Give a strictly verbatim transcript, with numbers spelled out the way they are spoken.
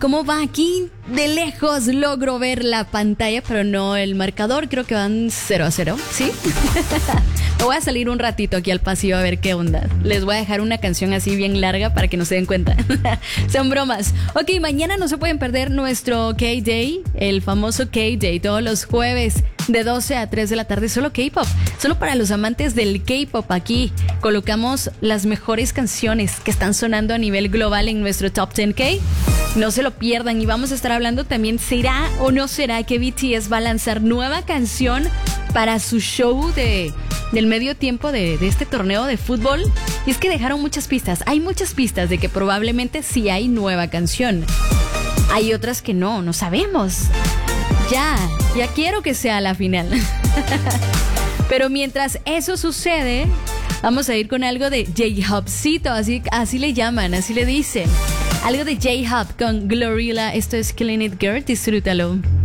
¿Cómo va aquí? De lejos logro ver la pantalla, pero no el marcador. Creo que van cero a cero, ¿sí? Me voy a salir un ratito aquí al pasillo a ver qué onda. Les voy a dejar una canción así bien larga para que no se den cuenta. Son bromas. Ok, mañana no se pueden perder nuestro K-Day, el famoso K-Day, todos los jueves de doce a tres de la tarde, solo K-Pop. Solo para los amantes del K-Pop. Aquí colocamos las mejores canciones que están sonando a nivel global en nuestro Top diez K. No se lo pierdan, y vamos a estar hablando también, ¿será o no será que B T S va a lanzar nueva canción para su show de, del medio tiempo de, de este torneo de fútbol? Y es que dejaron muchas pistas, hay muchas pistas de que probablemente sí hay nueva canción. Hay otras que no, no sabemos. Ya, ya quiero que sea la final. Pero mientras eso sucede, vamos a ir con algo de J-Hopcito, así, así le llaman, así le dicen. Algo de J-Hop con Glorilla. Esto es Killing It Girl, disfrútalo.